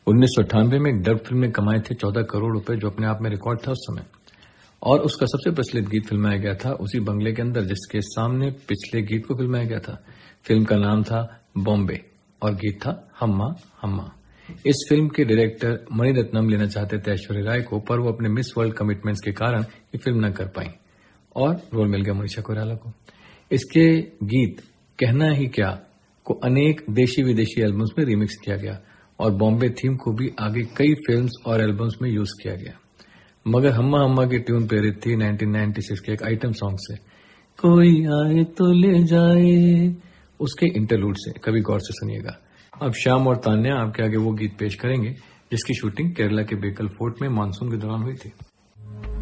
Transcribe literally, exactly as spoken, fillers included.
उन्नीस सौ अट्ठानवे में एक डब फिल्म ने कमाए थे चौदह करोड़ रुपए, जो अपने आप में रिकॉर्ड था उस समय। और उसका सबसे प्रचलित गीत फिल्माया गया था उसी बंगले के अंदर जिसके सामने पिछले गीत को फिल्माया गया था। फिल्म का नाम था बॉम्बे और गीत था हम्मा हम्मा। इस फिल्म के डायरेक्टर मणिरत्नम लेना चाहते थे ऐश्वर्या राय को, पर वो अपने मिस वर्ल्ड कमिटमेंट्स के कारण ये फिल्म न कर पाई और रोल मिल गया मनीषा कोइराला को। इसके गीत कहना ही क्या को अनेक देशी विदेशी एल्बम्स में रिमिक्स किया गया और बॉम्बे थीम को भी आगे कई फिल्म्स और एल्बम्स में यूज किया गया। मगर हम्मा हम्मा की ट्यून प्रेरित थी उन्नीस सौ छियानवे के एक आइटम सॉन्ग से, कोई आए तो ले जाए, उसके इंटरलूड से। कभी गौर से सुनिएगा। अब श्याम और तान्या आपके आगे वो गीत पेश करेंगे जिसकी शूटिंग केरला के बेकल फोर्ट में मानसून के दौरान हुई थी।